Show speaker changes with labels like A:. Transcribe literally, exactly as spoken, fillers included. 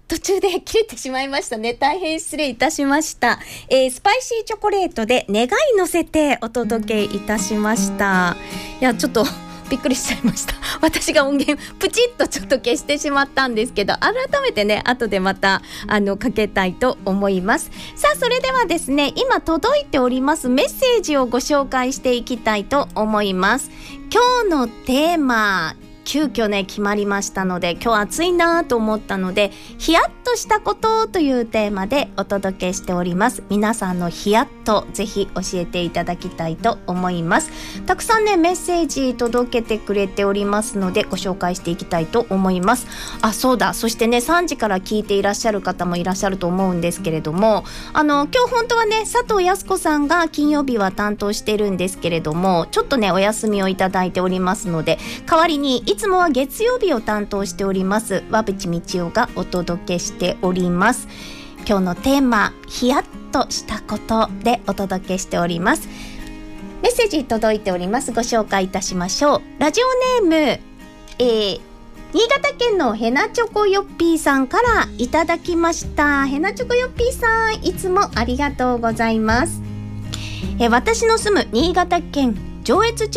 A: 途中で切れてしまいましたね。大変失礼いたしました。えー、スパイシーチョコレートで願い乗せてお届けいたしました。いや、ちょっとびっくりしちゃいました。私が音源プチッとちょっと消してしまったんですけど、改めてね後でまたあのかけたいと思います。さあ、それではですね、今届いておりますメッセージをご紹介していきたいと思います。今日のテーマ、急遽ね決まりましたので、今日暑いなと思ったので、ヒヤッとしたことというテーマでお届けしております。皆さんのヒヤッとぜひ教えていただきたいと思います。たくさんねメッセージ届けてくれておりますので、ご紹介していきたいと思います。あ、そうだ、そしてねさんじから聞いていらっしゃる方もいらっしゃると思うんですけれども、あの今日本当はね佐藤康子さんが金曜日は担当してるんですけれども、ちょっとねお休みをいただいておりますので、代わりにいつもは月曜日を担当しております和淵道夫がお届けしております。今日のテーマ、ヒヤッとしたことでお届けしております。メッセージ届いております。ご紹介いたしましょう。ラジオネーム、えー、新潟県のヘナチョコヨッピーさんからいただきました。ヘナチョコヨッピーさん、いつもありがとうございます。えー、私の住む新潟県上越